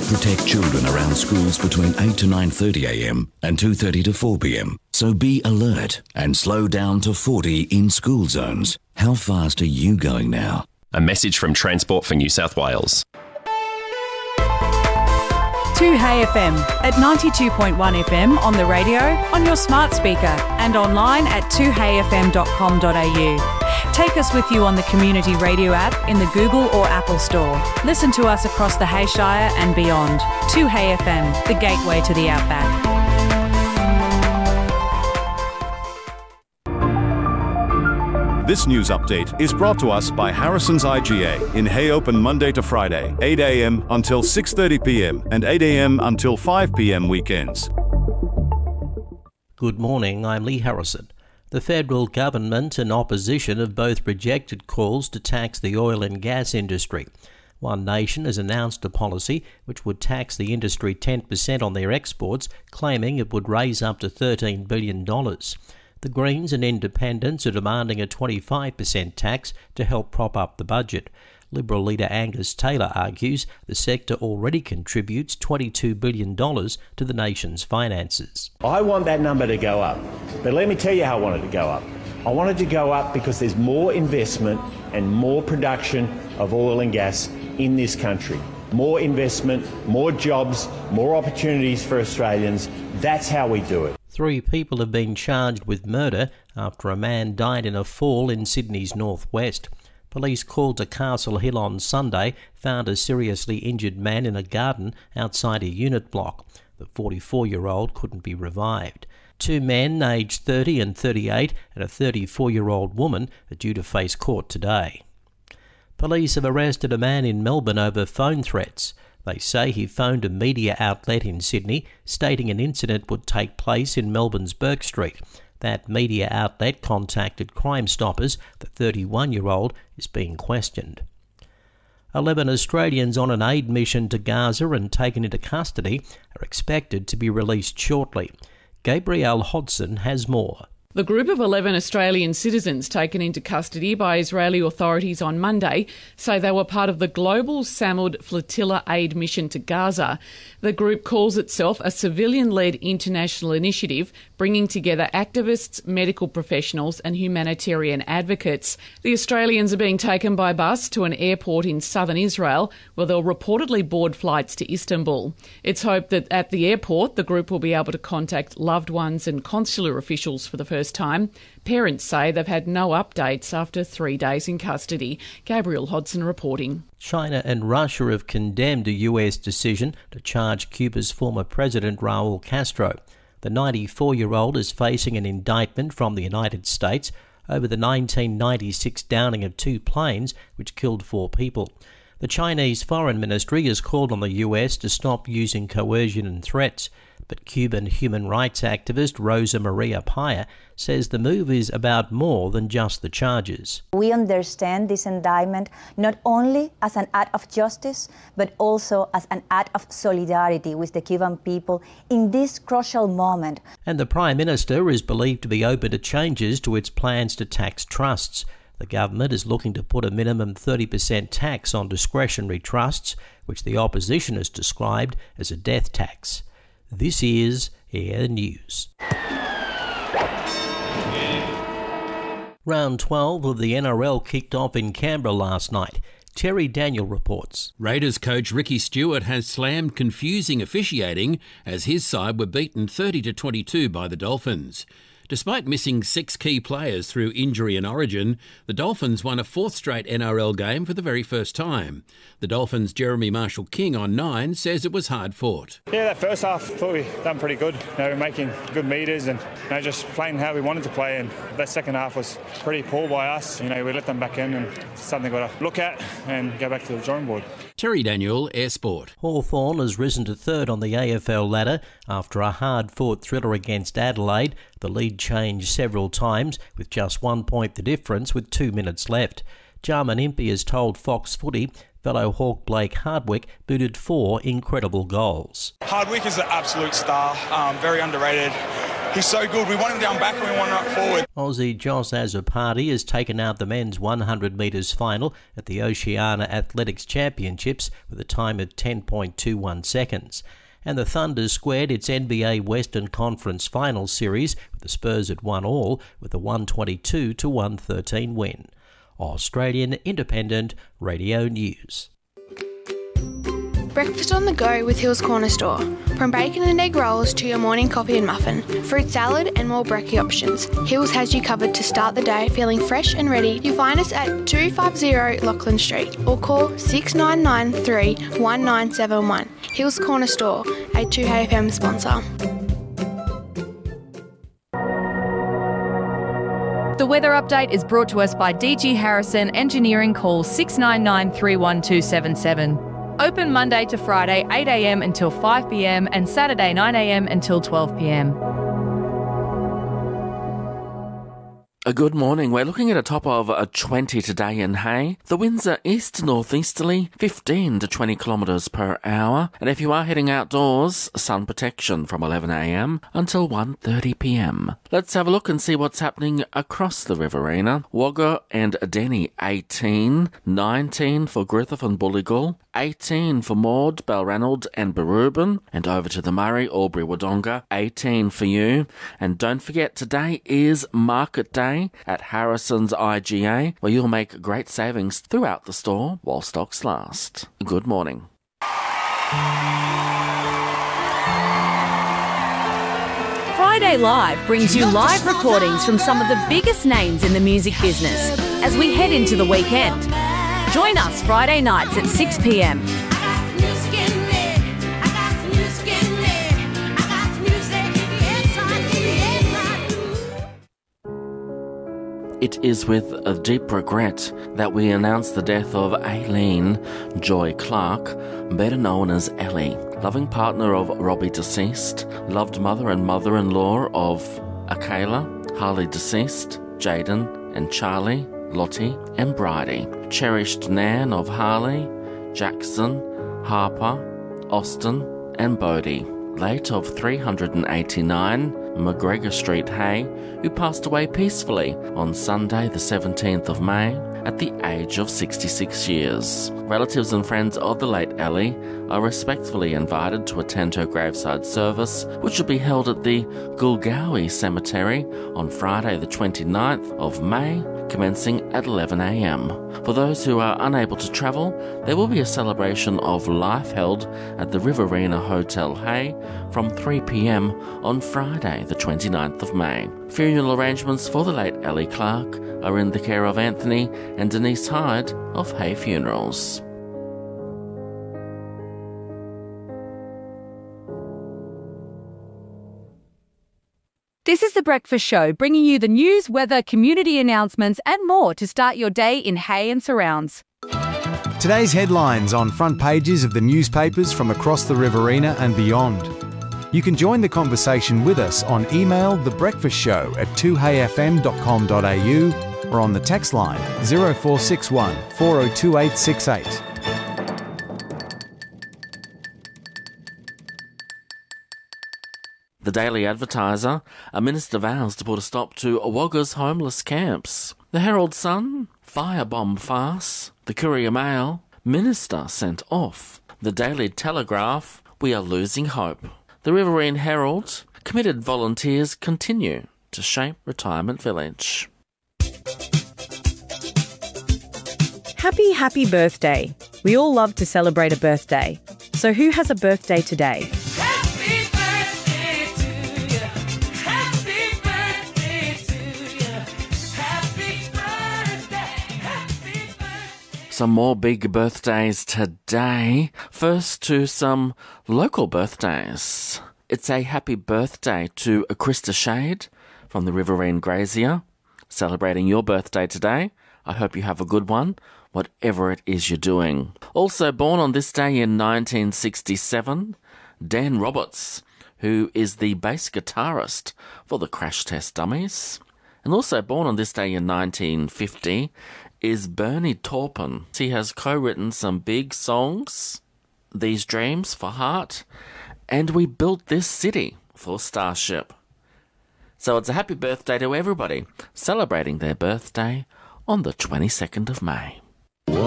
protect children around schools between 8 to 9:30am and 2:30 to 4pm. So be alert and slow down to 40 in school zones. How fast are you going now? A message from Transport for New South Wales. 2Hey FM at 92.1 FM on the radio, on your smart speaker and online at 2heyfm.com.au. Take us with you on the Community Radio app in the Google or Apple Store. Listen to us across the Hayshire and beyond. 2Hey FM, the gateway to the outback. This news update is brought to us by Harrison's IGA in Hay open Monday to Friday, 8am until 6:30pm and 8am until 5pm weekends. Good morning, I'm Lee Harrison. The federal government and opposition have both rejected calls to tax the oil and gas industry. One Nation has announced a policy which would tax the industry 10% on their exports, claiming it would raise up to $13 billion. The Greens and Independents are demanding a 25% tax to help prop up the budget. Liberal leader Angus Taylor argues the sector already contributes $22 billion to the nation's finances. I want that number to go up, but let me tell you how I want it to go up. I want it to go up because there's more investment and more production of oil and gas in this country. More investment, more jobs, more opportunities for Australians. That's how we do it. 3 people have been charged with murder after a man died in a fall in Sydney's northwest. Police called to Castle Hill on Sunday found a seriously injured man in a garden outside a unit block. The 44-year-old couldn't be revived. 2 men, aged 30 and 38, and a 34-year-old woman are due to face court today. Police have arrested a man in Melbourne over phone threats. They say he phoned a media outlet in Sydney stating an incident would take place in Melbourne's Bourke Street. That media outlet contacted Crime Stoppers. The 31-year-old is being questioned. 11 Australians on an aid mission to Gaza and taken into custody are expected to be released shortly. Gabrielle Hodson has more. The group of 11 Australian citizens taken into custody by Israeli authorities on Monday say they were part of the global Samud Flotilla aid mission to Gaza. The group calls itself a civilian-led international initiative bringing together activists, medical professionals and humanitarian advocates. The Australians are being taken by bus to an airport in southern Israel where they'll reportedly board flights to Istanbul. It's hoped that at the airport the group will be able to contact loved ones and consular officials for the first time. Parents say they've had no updates after 3 days in custody. Gabrielle Hodson reporting. China and Russia have condemned a US decision to charge Cuba's former president Raul Castro. The 94-year-old is facing an indictment from the United States over the 1996 downing of 2 planes which killed 4 people. The Chinese Foreign Ministry has called on the US to stop using coercion and threats. But Cuban human rights activist Rosa Maria Paya says the move is about more than just the charges. We understand this indictment not only as an act of justice, but also as an act of solidarity with the Cuban people in this crucial moment. And the Prime Minister is believed to be open to changes to its plans to tax trusts. The government is looking to put a minimum 30% tax on discretionary trusts, which the opposition has described as a death tax. This is Air News. Round 12 of the NRL kicked off in Canberra last night. Terry Daniel reports. Raiders coach Ricky Stewart has slammed confusing officiating as his side were beaten 30-22 by the Dolphins. Despite missing 6 key players through injury and origin, the Dolphins won a 4th straight NRL game for the very first time. The Dolphins' Jeremy Marshall-King on 9 says it was hard fought. Yeah, that first half, thought we done pretty good. We're making good meters and just playing how we wanted to play. And that second half was pretty poor by us. We let them back in and it's something we've got to look at and go back to the drawing board. Terry Daniel, Air Sport. Hawthorn has risen to 3rd on the AFL ladder after a hard-fought thriller against Adelaide. The lead changed several times, with just 1 point the difference with 2 minutes left. Jarman Impey has told Fox Footy fellow Hawk Blake Hardwick booted 4 incredible goals. Hardwick is an absolute star, very underrated. he's so good. We want him down back and we want him up forward. Aussie Jos Azzopardi has taken out the men's 100 metres final at the Oceania Athletics Championships with a time of 10.21 seconds. And the Thunder squared its NBA Western Conference Finals series with the Spurs at 1-1 with a 122-113 win. Australian Independent Radio News. Breakfast on the go with Hills Corner Store. From bacon and egg rolls to your morning coffee and muffin, fruit salad and more brekkie options, Hills has you covered to start the day feeling fresh and ready. You find us at 250 Lachlan Street or call 6993 1971. Hills Corner Store, a 2HFM sponsor. The weather update is brought to us by DG Harrison Engineering. Call 699 31277. Open Monday to Friday 8am until 5pm and Saturday 9am until 12pm. Good morning. We're looking at a top of 20 today in Hay. The winds are east-northeasterly, 15 to 20 kilometres per hour. And if you are heading outdoors, sun protection from 11am until 1:30pm. Let's have a look and see what's happening across the Riverina. Wagga and Denny 18, 19 for Griffith and Bulligal, 18 for Maud, Balranald and Barubin, and over to the Murray, Albury, Wodonga, 18 for you. And don't forget, today is Market Day at Harrison's IGA, where you'll make great savings throughout the store while stocks last. Good morning. Friday Live brings you live recordings from some of the biggest names in the music business as we head into the weekend. Join us Friday nights at 6pm. It is with a deep regret that we announce the death of Aileen Joy Clark, better known as Ellie, loving partner of Robbie deceased, loved mother and mother-in-law of Akayla, Harley deceased, Jaden and Charlie, Lottie and Bridie, cherished Nan of Harley, Jackson, Harper, Austin and Bodie, late of 389 McGregor Street, Hay, who passed away peacefully on Sunday the 17th of May at the age of 66 years. Relatives and friends of the late Ellie are respectfully invited to attend her graveside service, which will be held at the Gulgowie Cemetery on Friday the 29th of May, commencing at 11am. For those who are unable to travel, there will be a celebration of life held at the Riverina Hotel Hay from 3pm on Friday the 29th of May. Funeral arrangements for the late Ellie Clark are in the care of Anthony and Denise Hyde of Hay Funerals. This is The Breakfast Show, bringing you the news, weather, community announcements and more to start your day in Hay and surrounds. Today's headlines on front pages of the newspapers from across the Riverina and beyond. You can join the conversation with us on email thebreakfastShow@2hayfm.com.au or on the text line 0461 402868. The Daily Advertiser, a minister vows to put a stop to Wagga's homeless camps. The Herald Sun, firebomb farce. The Courier Mail, minister sent off. The Daily Telegraph, we are losing hope. The Riverine Herald, committed volunteers continue to shape retirement village. Happy birthday. We all love to celebrate a birthday. So who has a birthday today? Some more big birthdays today. First to some local birthdays. It's a happy birthday to Krista Shade from the Riverine Grazier. Celebrating your birthday today. I hope you have a good one, whatever it is you're doing. Also born on this day in 1967, Dan Roberts, who is the bass guitarist for the Crash Test Dummies. And also born on this day in 1950 is Bernie Taupin. He has co-written some big songs, These Dreams for Heart, and We Built This City for Starship. So it's a happy birthday to everybody celebrating their birthday on the 22nd of May.